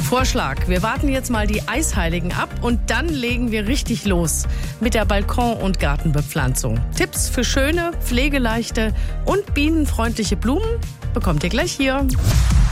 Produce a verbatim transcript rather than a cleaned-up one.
Vorschlag, wir warten jetzt mal die Eisheiligen ab und dann legen wir richtig los mit der Balkon- und Gartenbepflanzung. Tipps für schöne, pflegeleichte und bienenfreundliche Blumen bekommt ihr gleich hier.